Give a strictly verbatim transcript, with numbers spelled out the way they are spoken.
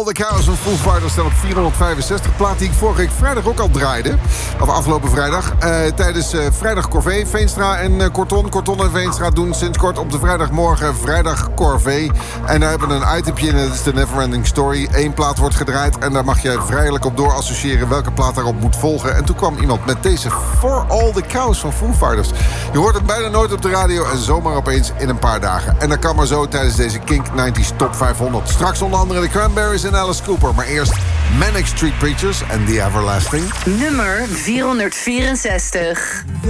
All the Cows van Foo Fighters staat op vierhonderdvijfenzestig. Plaat die ik vorige week vrijdag ook al draaide. Of afgelopen vrijdag. Uh, tijdens uh, Vrijdag Corvée. Veenstra en uh, Korton. Korton en Veenstra doen sinds kort op de vrijdagmorgen Vrijdag Corvée. En daar hebben we een itempje in. Dat is de Neverending Story. Eén plaat wordt gedraaid. En daar mag je vrijelijk op door associëren welke plaat daarop moet volgen. En toen kwam iemand met deze For All the Cows van Foo Fighters. Je hoort het bijna nooit op de radio en zomaar opeens in een paar dagen. En dat kan maar zo tijdens deze Kink negentig Top vijfhonderd. Straks onder andere de Cranberries en Alice Cooper. Maar eerst Manic Street Preachers en The Everlasting. Nummer vierhonderdvierenzestig.